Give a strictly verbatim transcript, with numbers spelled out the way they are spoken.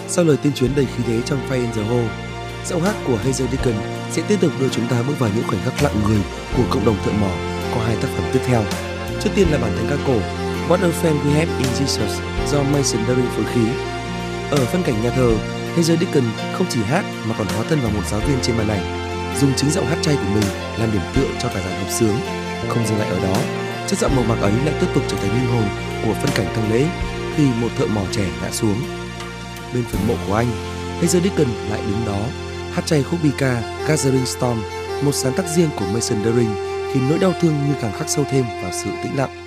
Sau lời tuyên chuyến đầy khí thế trong Fire in the Hole, giọng hát của Hazel Deacon sẽ tiếp tục đưa chúng ta bước vào những khoảnh khắc lặng người của cộng đồng thợ mỏ qua hai tác phẩm tiếp theo. Trước tiên là bản thánh ca cổ What a Friend We Have in Jesus do Mason Darring phối khí. Ở phân cảnh nhà thờ, Hazel Deacon không chỉ hát mà còn hóa thân vào một giáo viên trên màn ảnh, dùng chính giọng hát chay của mình làm điểm tựa cho cả dàn hợp xướng. Không dừng lại ở đó, chất giọng mộc mạc ấy lại tiếp tục trở thành linh hồn của phân cảnh tang lễ khi một thợ mỏ trẻ ngã xuống. Bên phần mộ của anh, Hazel Deacon lại đứng đó, hát chay khúc bi ca Gathering Storm, một sáng tác riêng của Mason Darring, khiến nỗi đau thương như càng khắc sâu thêm vào sự tĩnh lặng.